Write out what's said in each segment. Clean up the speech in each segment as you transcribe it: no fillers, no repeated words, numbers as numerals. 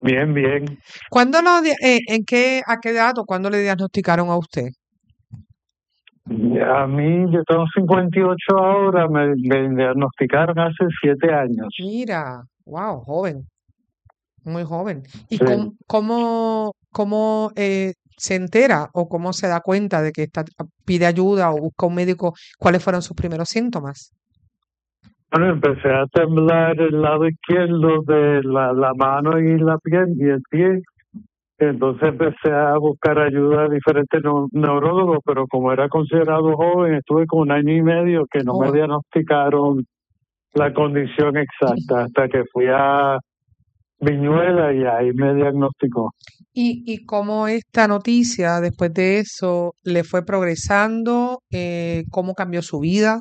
Bien, bien. ¿A qué edad o cuándo le diagnosticaron a usted? A mí, yo tengo 58 ahora, me diagnosticaron hace 7 años. Mira, wow, joven, muy joven. ¿Y Sí. cómo se entera o cómo se da cuenta de que pide ayuda o busca un médico? ¿Cuáles fueron sus primeros síntomas? Bueno, empecé a temblar el lado izquierdo de la mano y la piel y el pie. Entonces empecé a buscar ayuda a diferentes neurólogos, pero como era considerado joven, estuve como 1 año y medio que no me Oh, diagnosticaron la condición exacta hasta que fui a Viñuela y ahí me diagnosticó. ¿Y cómo esta noticia, después de eso, le fue progresando? ¿Cómo cambió su vida?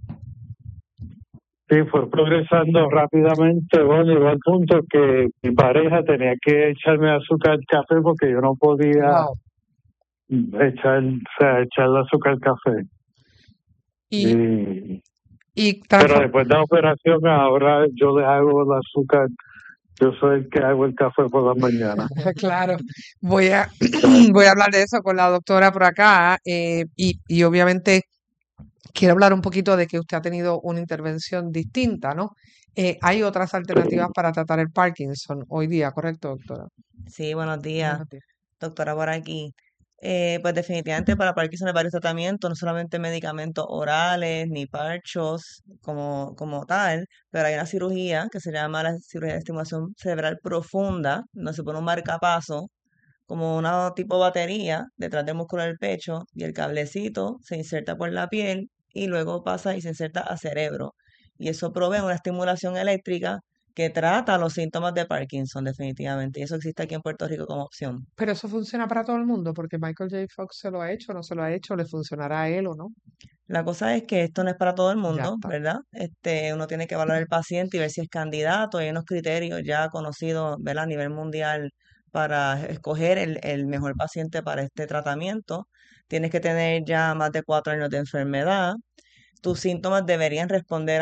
Sí, fue progresando rápidamente. Bueno, llegó al punto que mi pareja tenía que echarme azúcar al café porque yo no podía Wow. echarle azúcar al café. Y, Y, y pero transfor- después de la operación, ahora yo le hago el azúcar. Yo soy el que hago el café por la mañana. Claro, voy a, Claro. voy a hablar de eso con la doctora por acá, y obviamente quiero hablar un poquito de que usted ha tenido una intervención distinta, ¿no? Hay otras alternativas para tratar el Parkinson hoy día, ¿correcto, doctora? Sí, buenos días, Buenos días. doctora, por aquí. Pues definitivamente para Parkinson hay varios tratamientos, no solamente medicamentos orales ni parchos como tal, pero hay una cirugía que se llama la cirugía de estimulación cerebral profunda, donde se pone un marcapaso como una tipo batería detrás del músculo del pecho y el cablecito se inserta por la piel y luego pasa y se inserta a cerebro. Y eso provee una estimulación eléctrica que trata los síntomas de Parkinson definitivamente. Y eso existe aquí en Puerto Rico como opción. Pero eso funciona para todo el mundo, porque Michael J. Fox se lo ha hecho, no se lo ha hecho, le funcionará a él o no. La cosa es que esto no es para todo el Ya mundo, está. ¿verdad? Uno tiene que evaluar al paciente y ver si es candidato. Hay unos criterios ya conocidos, ¿verdad? A nivel mundial para escoger el mejor paciente para este tratamiento. Tienes que tener ya más de 4 años de enfermedad. Tus síntomas deberían responder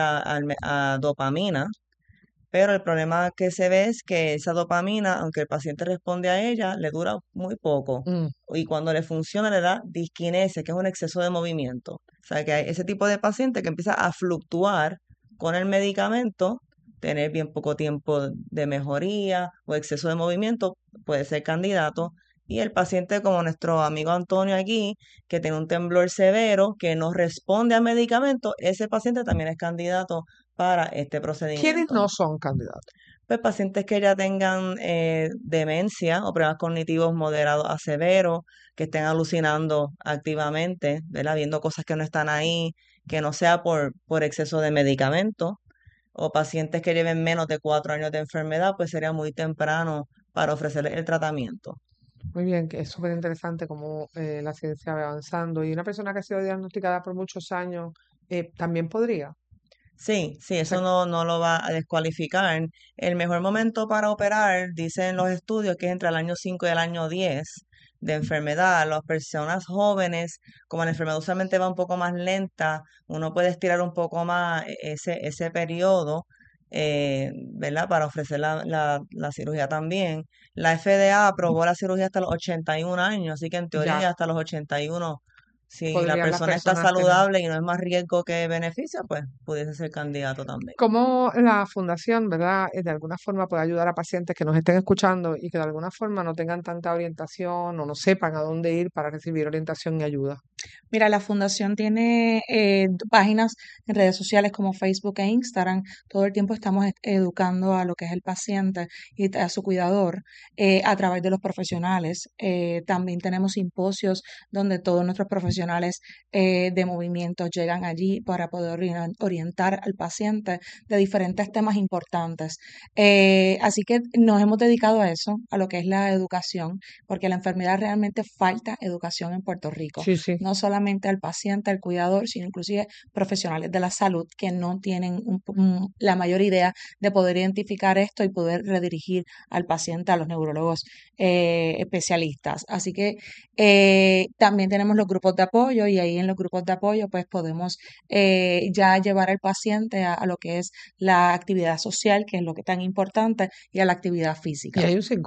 a dopamina, pero el problema que se ve es que esa dopamina, aunque el paciente responde a ella, le dura muy poco. Mm. Y cuando le funciona, le da disquinesia, que es un exceso de movimiento. O sea, que hay ese tipo de paciente que empieza a fluctuar con el medicamento, tener bien poco tiempo de mejoría o exceso de movimiento, puede ser candidato. Y el paciente, como nuestro amigo Antonio aquí, que tiene un temblor severo, que no responde al medicamento, ese paciente también es candidato para este ¿Quiénes procedimiento. no son candidatos? Pues pacientes que ya tengan demencia o problemas cognitivos moderados a severos, que estén alucinando activamente, ¿verdad? Viendo cosas que no están ahí, que no sea por exceso de medicamento, o pacientes que lleven menos de 4 años de enfermedad, pues sería muy temprano para ofrecerles el tratamiento. Muy bien, que es súper interesante cómo la ciencia va avanzando. Y una persona que ha sido diagnosticada por muchos años también podría. Sí, sí, O sea, eso no lo va a descualificar. El mejor momento para operar, dicen los estudios, que es entre el año 5 y el año 10 de enfermedad. Las personas jóvenes, como la enfermedad usualmente va un poco más lenta, uno puede estirar un poco más ese periodo, ¿verdad? Para ofrecer la cirugía también. La FDA aprobó la cirugía hasta los 81 años, así que en teoría ya ya hasta los 81, si la podrían las persona está personas tener. saludable y no es más riesgo que beneficio, pues pudiese ser candidato también. Cómo la fundación, ¿verdad? De alguna forma puede ayudar a pacientes que nos estén escuchando y que de alguna forma no tengan tanta orientación o no sepan a dónde ir para recibir orientación y ayuda. Mira, la fundación tiene páginas en redes sociales como Facebook e Instagram. Todo el tiempo estamos educando a lo que es el paciente y a su cuidador a través de los profesionales. También tenemos simposios donde todos nuestros profesionales de movimiento llegan allí para poder orientar al paciente de diferentes temas importantes. Así que nos hemos dedicado a eso, a lo que es la educación, porque la enfermedad realmente falta educación en Puerto Rico, Sí, sí. no solamente al paciente, al cuidador, sino inclusive profesionales de la salud que no tienen la mayor idea de poder identificar esto y poder redirigir al paciente a los neurólogos especialistas. Así que también tenemos los grupos de apoyo y ahí en los grupos de apoyo pues podemos ya llevar al paciente a lo que es la actividad social, que es lo que es tan importante, y a la actividad Y física. hay un